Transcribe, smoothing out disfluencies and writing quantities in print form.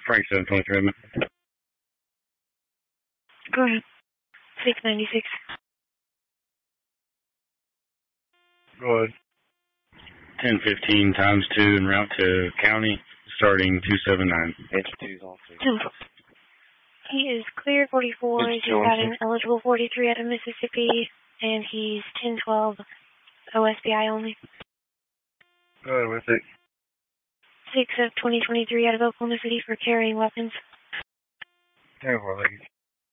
Frank 723. Go ahead. 696. Go ahead. 1015 times 2 en route to county, starting 279. H2's on 6. He is clear 44. He's got an eligible 43 out of Mississippi, and he's 1012 OSBI only. Go ahead with it. 6 of 2023 out of Oklahoma City for carrying weapons. 10-4, ladies.